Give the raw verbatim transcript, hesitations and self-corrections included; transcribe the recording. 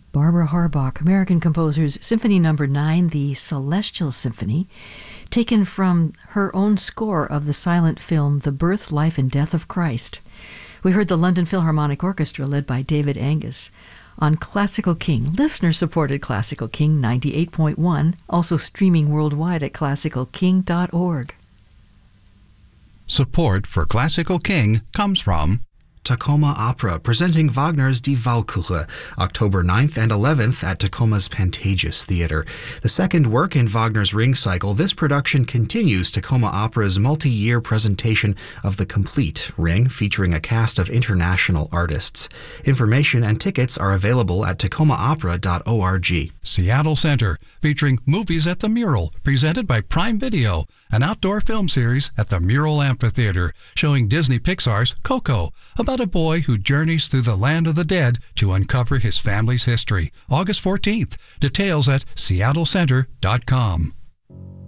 Barbara Harbach, American composer's Symphony Number nine, the Celestial Symphony, taken from her own score of the silent film The Birth, Life, and Death of Christ. We heard the London Philharmonic Orchestra led by David Angus on Classical King, listener-supported Classical King ninety-eight point one, also streaming worldwide at classical king dot org. Support for Classical King comes from Tacoma Opera, presenting Wagner's Die Walküre, October ninth and eleventh at Tacoma's Pantages Theater. The second work in Wagner's Ring Cycle, this production continues Tacoma Opera's multi-year presentation of the complete Ring, featuring a cast of international artists. Information and tickets are available at tacoma opera dot org. Seattle Center, featuring Movies at the Mural, presented by Prime Video, an outdoor film series at the Mural Amphitheater, showing Disney Pixar's Coco, about a boy who journeys through the land of the dead to uncover his family's history. August fourteenth. Details at seattle center dot com.